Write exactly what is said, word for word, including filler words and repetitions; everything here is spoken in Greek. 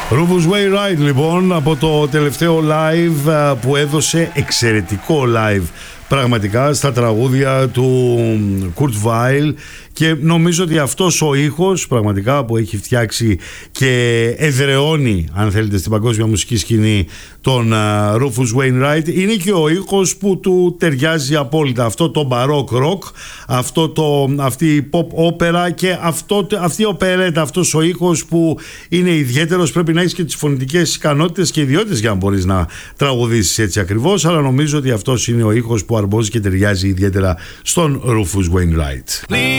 Rufus Wainwright λοιπόν, από το τελευταίο live που έδωσε, εξαιρετικό live πραγματικά, στα τραγούδια του Kurt Weill, και νομίζω ότι αυτός ο ήχος πραγματικά που έχει φτιάξει και εδραιώνει, αν θέλετε, στην παγκόσμια μουσική σκηνή τον uh, Rufus Wainwright, είναι και ο ήχος που του ταιριάζει απόλυτα. Αυτό το baroque rock, αυτό το, αυτή η pop όπερα και αυτό, αυτή η οπερέτα, αυτός ο ήχος που είναι ιδιαίτερος. Πρέπει να έχεις και τις φωνητικές ικανότητες και ιδιότητες για να μπορείς να τραγουδήσεις έτσι ακριβώς, αλλά νομίζω ότι αυτός είναι ο ήχος που αρμόζει και ταιριάζει ιδιαίτερα στον Rufus Wainwright.